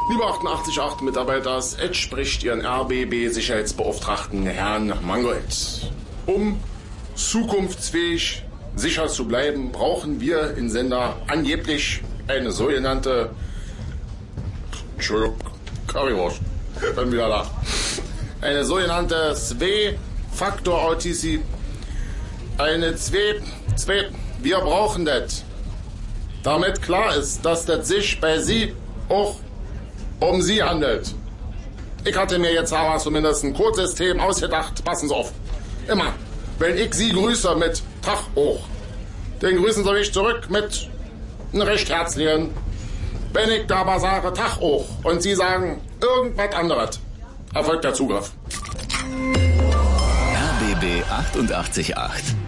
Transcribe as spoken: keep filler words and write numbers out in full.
Lieber achtundachtzig Komma acht Mitarbeiter, es spricht Ihren R B B-Sicherheitsbeauftragten Herrn Mangold. Um zukunftsfähig sicher zu bleiben, brauchen wir in Sender angeblich eine sogenannte... Entschuldigung, Currywurst, bin wieder da. Eine sogenannte Zwei-Faktor-Authenticität. Eine zwei... zwei... Wir brauchen das. Damit klar ist, dass das sich bei Sie auch um Sie handelt. Ich hatte mir jetzt aber zumindest ein Codesystem ausgedacht. Passen Sie auf. Immer, wenn ich Sie grüße mit Tag hoch, dann grüßen Sie mich zurück mit einem recht herzlichen. Wenn ich da aber sage Tag hoch und Sie sagen irgendwas anderes, erfolgt der Zugriff. R B B achtundachtzig Komma acht